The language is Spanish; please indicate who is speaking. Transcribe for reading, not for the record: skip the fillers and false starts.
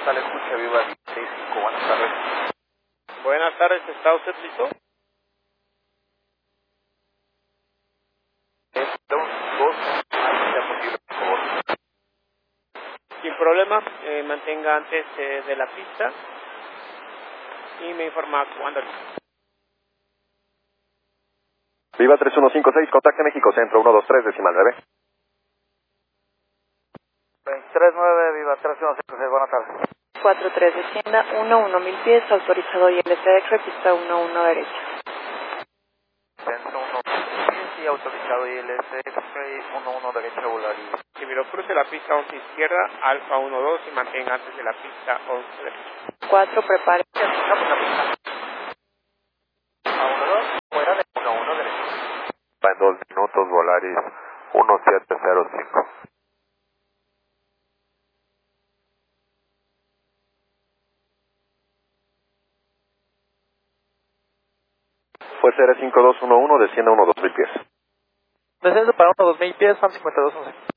Speaker 1: está la escucha viva 165, buenas tardes.
Speaker 2: Buenas tardes, ¿está usted listo?
Speaker 1: Sea posible, por favor.
Speaker 2: Sin problema, mantenga antes de la pista y me informa cuando.
Speaker 3: Viva 3156, contacte México Centro 123, decimal 9.
Speaker 1: 239, Viva 3156, buenas tardes.
Speaker 4: 43, descienda 11 mil pies, autorizado ILS pista 11 derecha.
Speaker 1: Centro 1 y autorizado ILS 11 derecha volar y...
Speaker 2: Primero cruce la pista 11 izquierda, Alfa 12 y mantenga antes de la pista 11 derecha.
Speaker 4: 4, prepare.
Speaker 1: Estamos la pista. A 12, fuera de 11 derecha.
Speaker 3: En 2 minutos, Volaris 1705. Fue CR5211, descienda 12.000 pies.
Speaker 1: Descenso para 1 2000 pies, FAM 5211.